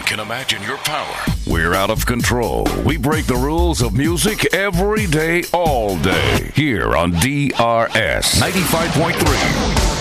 can imagine your power. We're out of control. We break the rules of music every day, all day. Here on DRS 95.3.